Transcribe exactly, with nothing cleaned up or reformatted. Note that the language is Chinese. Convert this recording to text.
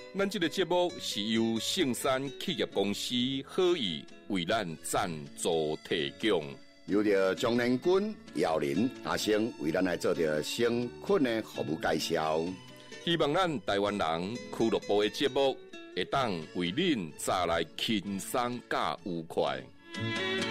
咱这个节目是由圣山企业公司好意为咱赞助提供。 由着江南君、姚林、阿星为咱来做着生困的服务介绍。 希望咱台湾人俱乐部的节目会当为恁带来轻松加愉快。